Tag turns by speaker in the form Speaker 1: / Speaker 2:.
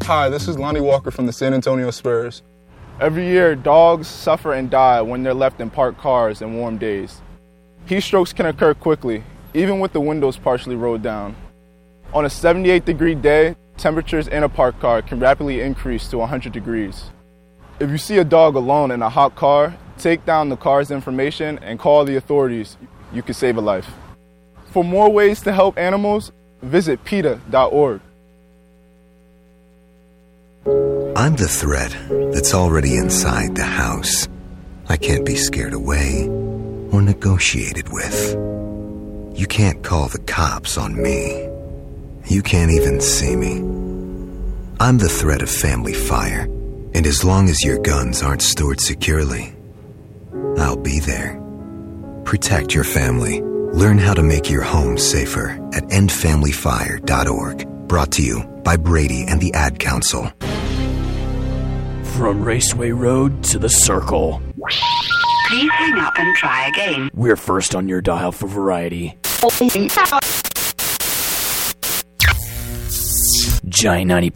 Speaker 1: Hi, this is Lonnie Walker from the San Antonio Spurs.
Speaker 2: Every year, dogs suffer and die when they're left in parked cars in warm days. Heat strokes can occur quickly, even with the windows partially rolled down. On a 78-degree day, temperatures in a parked car can rapidly increase to 100 degrees. If you see a dog alone in a hot car, take down the car's information and call the authorities. You could save a life. For more ways to help animals, visit PETA.org.
Speaker 3: I'm the threat that's already inside the house. I can't be scared away or negotiated with. You can't call the cops on me. You can't even see me. I'm the threat of family fire, and as long as your guns aren't stored securely, I'll be there. Protect your family. Learn how to make your home safer at endfamilyfire.org. Brought to you by Brady and the Ad Council.
Speaker 4: From Raceway Road to the Circle.
Speaker 5: Please hang up and try again.
Speaker 4: We're first on your dial for variety. Giant 90.9